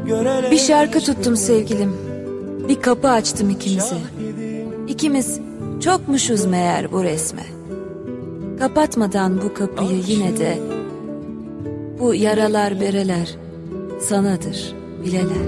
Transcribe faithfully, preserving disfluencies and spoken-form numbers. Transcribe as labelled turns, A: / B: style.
A: Bir şarkı tuttum sevgilim, bir kapı açtım ikimize. İkimiz çokmuşuz meğer bu resme. Kapatmadan bu kapıyı yine de, bu yaralar bereler sanadır bileler.